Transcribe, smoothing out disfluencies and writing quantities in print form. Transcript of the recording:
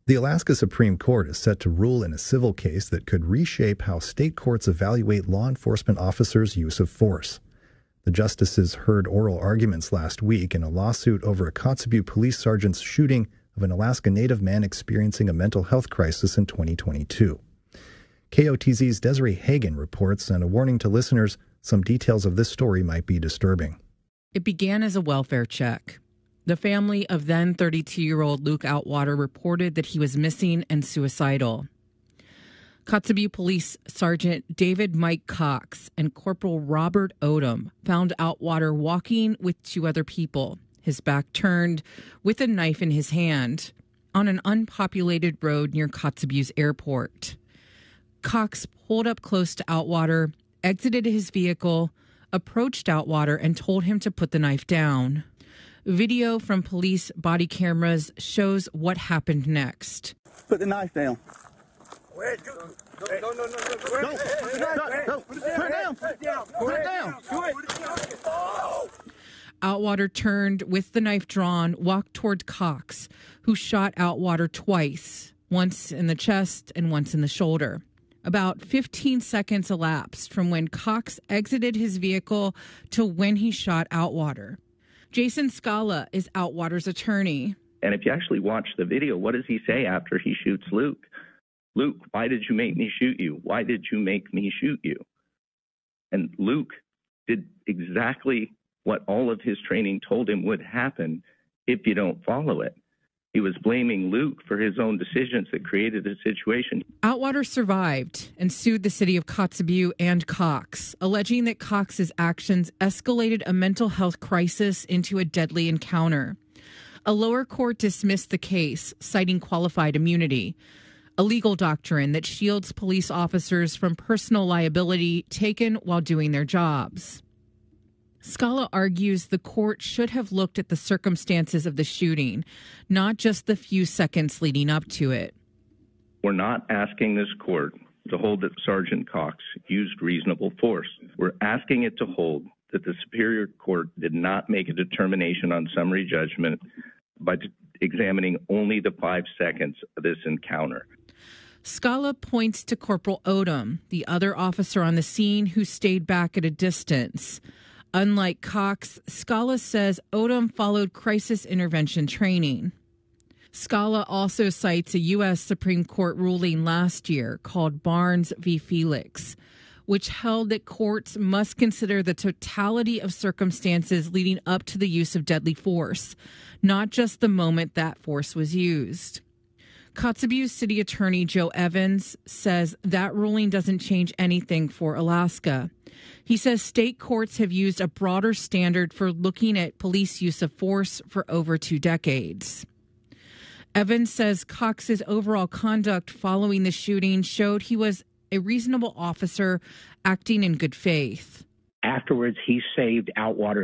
The Alaska Supreme Court is set to rule in a civil case that could reshape how state courts evaluate law enforcement officers' use of force. The justices heard oral arguments last week in a lawsuit over a Kotzebue police sergeant's shooting of an Alaska Native man experiencing a mental health crisis in 2022. KOTZ's Desiree Hagen reports, and a warning to listeners, some details of this story might be disturbing. It began as a welfare check. The family of then 32-year-old Luke Outwater reported that he was missing and suicidal. Kotzebue Police Sergeant David Mike Cox and Corporal Robert Odom found Outwater walking with two other people, his back turned, with a knife in his hand, on an unpopulated road near Kotzebue's airport. Cox pulled up close to Outwater, exited his vehicle, approached Outwater, and told him to put the knife down. Video from police body cameras shows what happened next. Put the knife down. Wait, no. Put it down. Outwater turned with the knife drawn, walked toward Cox, who shot Outwater twice, once in the chest and once in the shoulder. About 15 seconds elapsed from when Cox exited his vehicle to when he shot Outwater. Jason Scala is Outwater's attorney. And if you actually watch the video, what does he say after he shoots Luke? Luke, why did you make me shoot you? Why did you make me shoot you? And Luke did exactly what all of his training told him would happen if you don't follow it. He was blaming Luke for his own decisions that created the situation. Outwater survived and sued the city of Kotzebue and Cox, alleging that Cox's actions escalated a mental health crisis into a deadly encounter. A lower court dismissed the case, citing qualified immunity, a legal doctrine that shields police officers from personal liability taken while doing their jobs. Scala argues the court should have looked at the circumstances of the shooting, not just the few seconds leading up to it. We're not asking this court to hold that Sergeant Cox used reasonable force. We're asking it to hold that the Superior Court did not make a determination on summary judgment by examining only the 5 seconds of this encounter. Scala points to Corporal Odom, the other officer on the scene who stayed back at a distance. Unlike Cox, Scala says Odom followed crisis intervention training. Scala also cites a U.S. Supreme Court ruling last year called Barnes v. Felix, which held that courts must consider the totality of circumstances leading up to the use of deadly force, not just the moment that force was used. Kotzebue City Attorney Joe Evans says that ruling doesn't change anything for Alaska. He says state courts have used a broader standard for looking at police use of force for over 2 decades. Evans says Cox's overall conduct following the shooting showed he was a reasonable officer acting in good faith. Afterwards, he saved Outwater